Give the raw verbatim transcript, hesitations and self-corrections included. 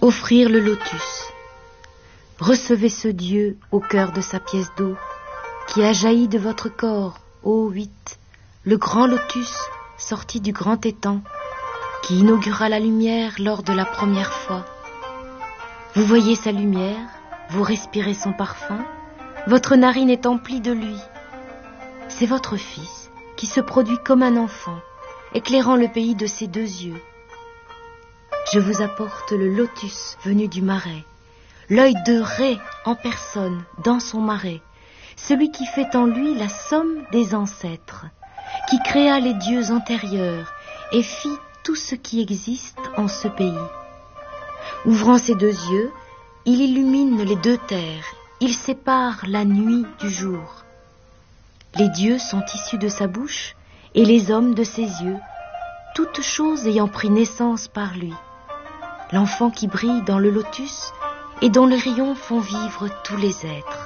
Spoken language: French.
Offrir le lotus. Recevez ce Dieu au cœur de sa pièce d'eau, qui a jailli de votre corps, ô huit, le grand lotus sorti du grand étang, qui inaugura la lumière lors de la première fois. Vous voyez sa lumière, vous respirez son parfum, votre narine est emplie de lui. C'est votre Fils qui se produit comme un enfant, éclairant le pays de ses deux yeux. Je vous apporte le lotus venu du marais, l'œil de Ré en personne dans son marais, celui qui fait en lui la somme des ancêtres, qui créa les dieux antérieurs et fit tout ce qui existe en ce pays. Ouvrant ses deux yeux, il illumine les deux terres, il sépare la nuit du jour. Les dieux sont issus de sa bouche et les hommes de ses yeux, toutes choses ayant pris naissance par lui. L'enfant qui brille dans le lotus et dont les rayons font vivre tous les êtres.